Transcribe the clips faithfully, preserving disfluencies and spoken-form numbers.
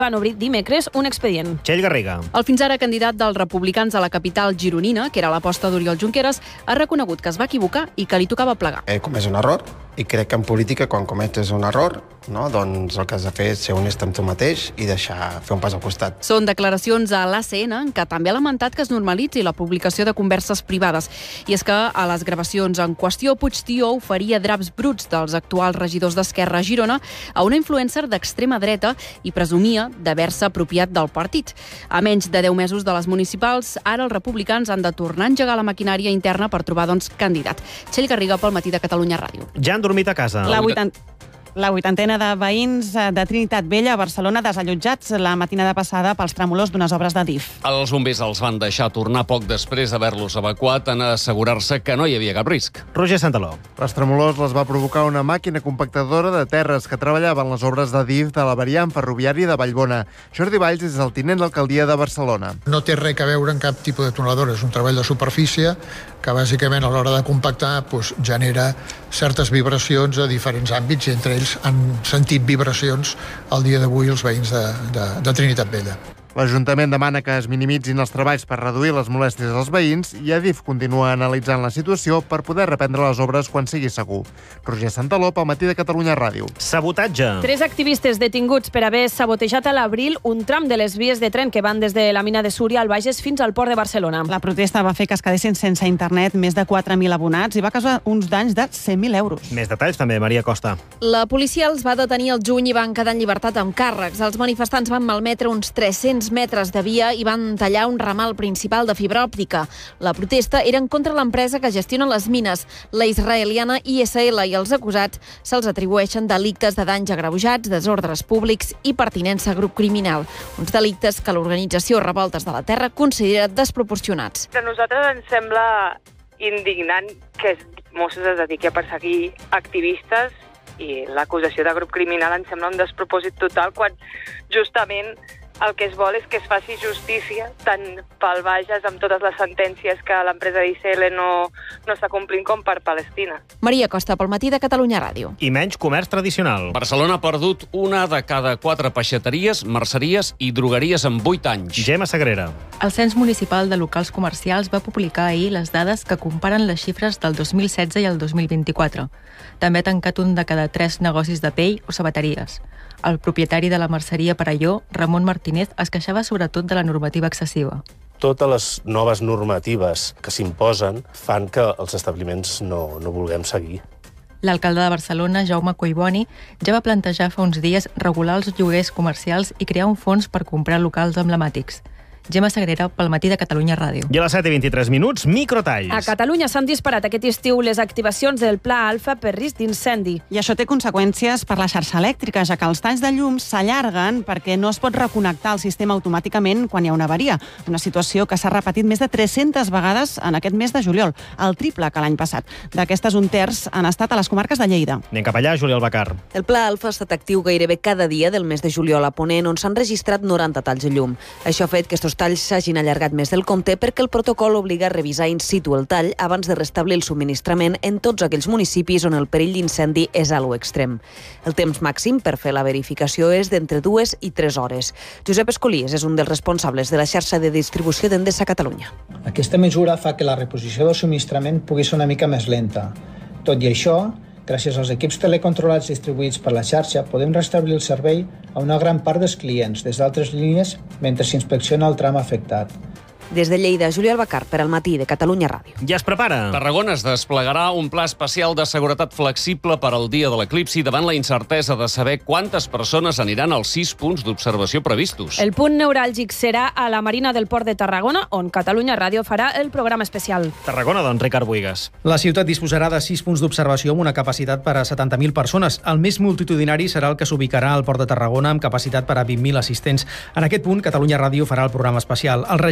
van obrir dimecres un expedient. Txell Garriga. El fins ara candidat dels republicans a la capital gironina, que era l'aposta d'Oriol Junqueras, ha reconegut que es va equivocar i que li tocava plegar. He comès un error i crec que en política, quan cometes un error, no, doncs el que has de fer és ser honest amb tu mateix i deixar fer un pas al costat. Són declaracions a l'A C N, en què també ha lamentat que es normalitzi la publicació de converses privades. I és que a les gravacions en qüestió, Puigtió oferia draps bruts dels actuals regidors d'Esquerra a Girona a una influencer d'extrema dreta i presumia d'haver-se apropiat del partit. A menys de deu mesos de les municipals, ara els republicans han de tornar a engegar la maquinària interna per trobar, doncs, candidat. Txell Garriga pel Matí de Catalunya Ràdio. Ja han dormit a casa. La vuitanta... La vuitantena de veïns de Trinitat Vella a Barcelona desallotjats la matinada passada pels tremolors d'unes obres de D I F. Els bombers els van deixar tornar poc després d'haver-los evacuat en assegurar-se que no hi havia cap risc. Roger Santaló. Les tremolors les va provocar una màquina compactadora de terres que treballava en les obres de D I F de la variant ferroviària de Vallbona. Jordi Valls és el tinent d'alcaldia de Barcelona. No té res a veure amb cap tipus de tuneladora. És un treball de superfície que bàsicament a l'hora de compactar doncs, genera certes vibracions a diferents àmbits i entre ells han sentit vibracions al dia d'avui els veïns de, de, de Trinitat Vella. L'Ajuntament demana que es minimitzin els treballs per reduir les molèsties als veïns i Adif continua analitzant la situació per poder reprendre les obres quan sigui segur. Roger Santaló, pel Matí de Catalunya Ràdio. Sabotatge. Tres activistes detinguts per haver sabotejat a l'abril un tram de les vies de tren que van des de la mina de Súria al Bages fins al port de Barcelona. La protesta va fer que es quedessin sense internet més de quatre mil abonats i va causar uns danys de cent mil euros. Més detalls també, Maria Costa. La policia els va detenir el juny i van quedar en llibertat amb càrrecs. Els manifestants van malmetre uns tres-cents metres de via i van tallar un ramal principal de fibra òptica. La protesta era en contra de l'empresa que gestiona les mines, la israeliana I S L, i els acusats se'ls atribueixen delictes de danys agreujats, desordres públics i pertinença a grup criminal. Uns delictes que l'organització Revoltes de la Terra considera desproporcionats. A nosaltres ens sembla indignant que Mossos es dediqui a perseguir activistes i l'acusació de grup criminal ens sembla un despropòsit total quan justament el que es vol és que es faci justícia tant pel Bages amb totes les sentències que l'empresa I S L no, no està complint com per Palestina. Maria Costa, pel Matí de Catalunya Ràdio. I menys comerç tradicional. Barcelona ha perdut una de cada quatre peixateries, merceries i drogueries en vuit anys. Gemma Sagrera. El Cens Municipal de Locals Comercials va publicar ahir les dades que comparen les xifres del dos mil setze i el dos mil vint-i-quatre. També ha tancat un de cada tres negocis de pell o sabateries. El propietari de la merceria Perelló, Ramon Martínez, es queixava sobretot de la normativa excessiva. Totes les noves normatives que s'imposen fan que els establiments no, no vulguem seguir. L'alcalde de Barcelona, Jaume Collboni, ja va plantejar fa uns dies regular els lloguers comercials i crear un fons per comprar locals emblemàtics. Gemma Sagrera, pel Matí de Catalunya Ràdio. I a les set i vint-i-tres minuts, microtalls. A Catalunya s'han disparat aquest estiu les activacions del Pla Alfa per risc d'incendi. I això té conseqüències per la xarxa elèctrica, ja que els talls de llum s'allarguen perquè no es pot reconnectar el sistema automàticament quan hi ha una avaria. Una situació que s'ha repetit més de tres-centes vegades en aquest mes de juliol, el triple que l'any passat. D'aquestes, un terç han estat a les comarques de Lleida. Anem cap allà, Júlia Albacar. El Pla Alfa ha estat actiu gairebé cada dia del mes de juliol a Ponent, on s'han registrat noranta talls de llum. Això ha fet que estos talls s'hagin allargat més del compte perquè el protocol obliga a revisar in situ el tall abans de restablir el subministrament en tots aquells municipis on el perill d'incendi és a lo extrem. El temps màxim per fer la verificació és d'entre dues i tres hores. Josep Escolís és un dels responsables de la xarxa de distribució d'Endesa Catalunya. Aquesta mesura fa que la reposició del subministrament pugui ser una mica més lenta. Tot i això, gràcies als equips telecontrolats distribuïts per la xarxa, podem restablir el servei a una gran part dels clients des d'altres línies mentre s'inspecciona el tram afectat. Des de Lleida, Júlia Albacar, per al Matí de Catalunya Ràdio. Ja es prepara. Tarragona es desplegarà un pla especial de seguretat flexible per al dia de l'eclipsi davant la incertesa de saber quantes persones aniran als sis punts d'observació previstos. El punt neuràlgic serà a la Marina del Port de Tarragona, on Catalunya Ràdio farà el programa especial. Tarragona, doncs, Ricard Buigas. La ciutat disposarà de sis punts d'observació amb una capacitat per a setanta mil persones. El més multitudinari serà el que s'ubicarà al Port de Tarragona amb capacitat per a vint mil assistents. En aquest punt, Catalunya Ràdio farà el programa especial. El regidor de Medi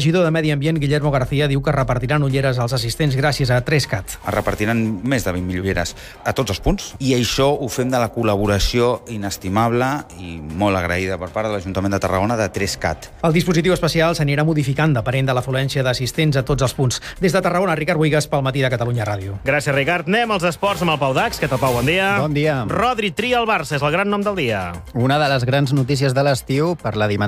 Medi Ambient, Guillermo García, diu que repartiran ulleres als assistents gràcies a tres cat. Es repartiran més de vint mil ulleres a tots els punts i això ho fem de la col·laboració inestimable i molt agraïda per part de l'Ajuntament de Tarragona de tres cat. El dispositiu especial s'anirà modificant depenent de l'afluència d'assistents a tots els punts. Des de Tarragona, Ricard Buigas, pel Matí de Catalunya Ràdio. Gràcies, Ricard. Anem als esports amb el Pau Dax. Què tal, Pau? Bon dia. Bon dia. Rodri tria el Barça, és el gran nom del dia. Una de les grans notícies de l'estiu per la dimensió